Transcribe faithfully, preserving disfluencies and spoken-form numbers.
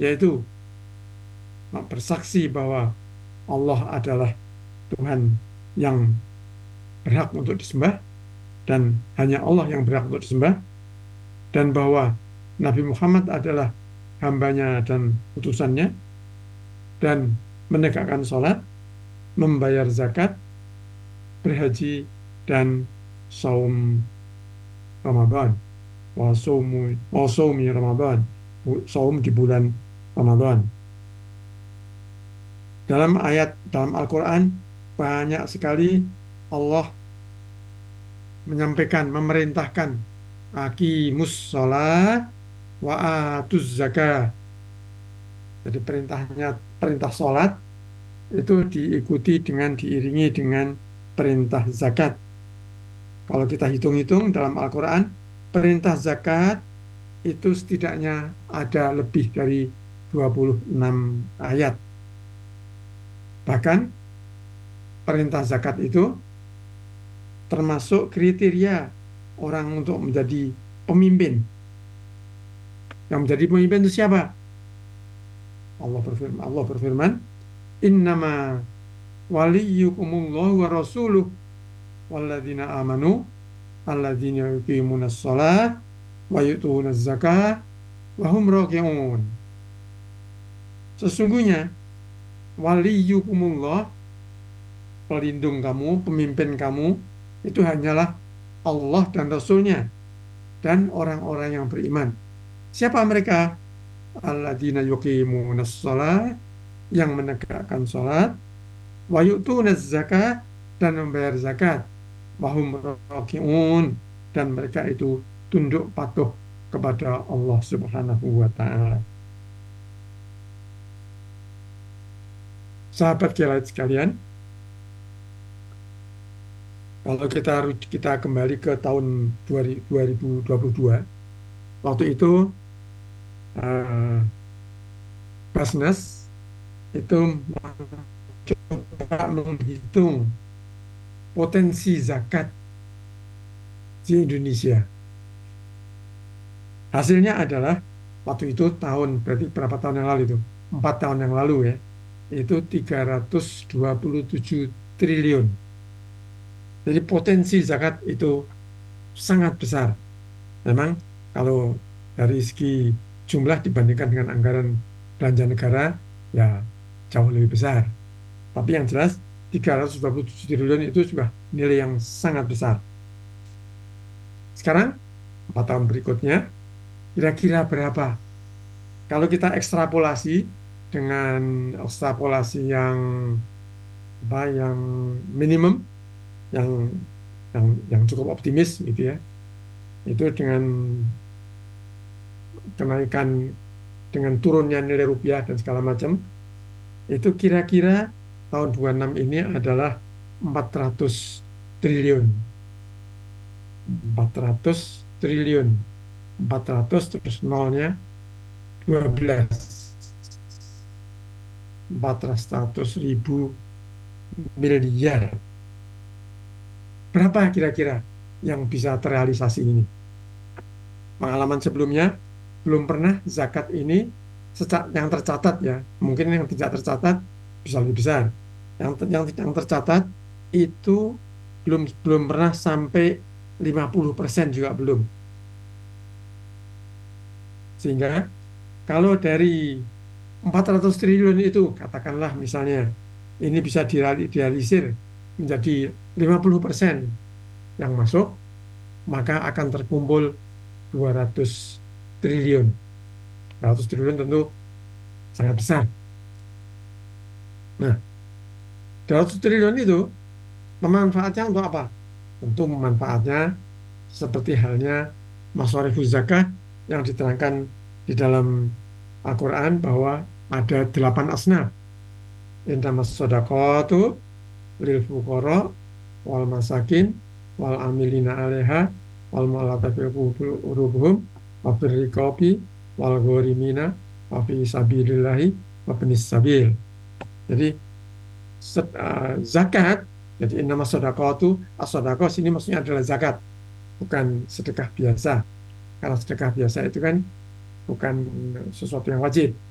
yaitu bersaksi bahwa Allah adalah Tuhan yang berhak untuk disembah dan hanya Allah yang berhak untuk disembah, dan bahwa Nabi Muhammad adalah hambanya dan utusannya, dan menegakkan sholat, membayar zakat, berhaji, dan saum Ramadan. Wa saumu wa saumi Ramadan, saum di bulan Ramadan. Dalam ayat dalam Al-Quran banyak sekali Allah menyampaikan, memerintahkan aqimus shalah wa atuz zakah. Jadi perintahnya, perintah sholat itu diikuti dengan diiringi dengan perintah zakat. Kalau kita hitung-hitung dalam Al-Quran, perintah zakat itu setidaknya ada lebih dari dua puluh enam ayat. Bahkan perintah zakat itu termasuk kriteria orang untuk menjadi pemimpin. Yang menjadi pemimpin itu siapa? Allah berfirman, Allah berfirman, innama waliyukumullahu wa rasuluh walladzina amanu alladzina yuqimunas shalah wa yu'tunaz zakah wa hum raki'un. Sesungguhnya waliyukumullah, pelindung kamu, pemimpin kamu, itu hanyalah Allah dan Rasulnya dan orang-orang yang beriman. Siapa mereka? Alladzina yuqimunas shalah, yang menegakkan salat, wa yu'tunaz zakah, dan membayar zakat, wa hum raki'un, dan mereka itu tunduk patuh kepada Allah Subhanahu wa taala. Sahabat kilat sekalian, kalau kita kita kembali ke tahun dua ribu dua puluh dua, waktu itu uh, Basnas itu mencoba menghitung potensi zakat di Indonesia. Hasilnya adalah waktu itu tahun, berarti berapa tahun yang lalu itu? Empat tahun yang lalu ya, itu tiga ratus dua puluh tujuh triliun. Jadi potensi zakat itu sangat besar. Memang kalau dari segi jumlah dibandingkan dengan anggaran belanja negara, ya jauh lebih besar. Tapi yang jelas tiga ratus dua puluh tujuh triliun itu sudah nilai yang sangat besar. Sekarang, empat tahun berikutnya, kira-kira berapa? Kalau kita ekstrapolasi dengan ekstrapolasi yang apa, yang minimum, yang yang yang cukup optimis gitu ya, itu dengan kenaikan, dengan turunnya nilai rupiah dan segala macam, itu kira-kira tahun dua puluh enam ini adalah empat ratus triliun. empat ratus triliun. empat ratus terus nolnya dua belas. empat ratus ribu miliar. Berapa kira-kira yang bisa terrealisasi ini? Pengalaman sebelumnya belum pernah zakat ini yang tercatat ya. Mungkin yang tidak tercatat bisa lebih besar. Yang yang, yang tercatat itu belum belum pernah sampai lima puluh persen juga belum. Sehingga kalau dari empat ratus triliun itu, katakanlah misalnya ini bisa direalisir menjadi lima puluh persen yang masuk, maka akan terkumpul dua ratus triliun. dua ratus triliun tentu sangat besar. Nah, dua ratus triliun itu memanfaatnya untuk apa? Tentu memanfaatnya seperti halnya masharifuz zakah yang diterangkan di dalam Al-Quran bahwa ada delapan asnaf. Innamas shadaqatu lil fuqara wal masakin wal amilina 'alaiha wal mu'allafati qulubuhum wa fir riqabi wal gharimina wa fi sabilillahi wa ibnis sabil. Jadi zakat, jadi innamas shadaqatu, as-shadaqah sini maksudnya adalah zakat, bukan sedekah biasa. Karena sedekah biasa itu kan bukan sesuatu yang wajib.